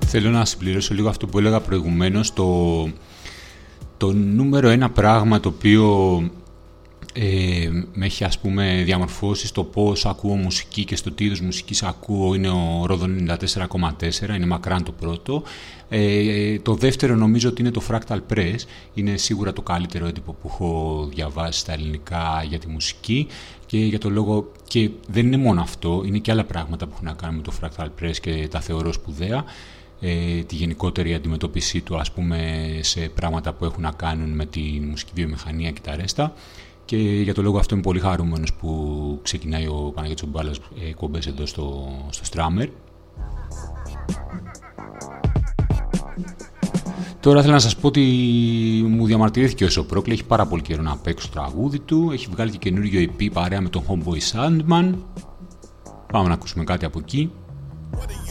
Θέλω να συμπληρώσω λίγο αυτό που έλεγα προηγουμένως. Το νούμερο ένα πράγμα το οποίο με έχει, ας πούμε, διαμορφώσει στο πώς ακούω μουσική και στο τι είδους μουσικής ακούω είναι ο Ρόδο 94,4, είναι μακράν το πρώτο. Το δεύτερο νομίζω ότι είναι το Fractal Press, είναι σίγουρα το καλύτερο έντυπο που έχω διαβάσει στα ελληνικά για τη μουσική και για το λόγο, και δεν είναι μόνο αυτό, είναι και άλλα πράγματα που έχουν να κάνουν με το Fractal Press και τα θεωρώ σπουδαία. Τη γενικότερη αντιμετώπιση του, ας πούμε, σε πράγματα που έχουν να κάνουν με τη μουσική βιομηχανία και τα ρέστα. Και για το λόγο αυτό είμαι πολύ χαρούμενος που ξεκινάει ο Παναγιώτης Μπάλας εκπομπές εδώ στο Strammer. Τώρα θέλω να σας πω ότι μου διαμαρτυρήθηκε ο Σοπρόκλη, έχει πάρα πολύ καιρό να παίξει το τραγούδι του, έχει βγάλει και καινούργιο EP παρέα με τον Homeboy Sandman. Πάμε να ακούσουμε κάτι από εκεί.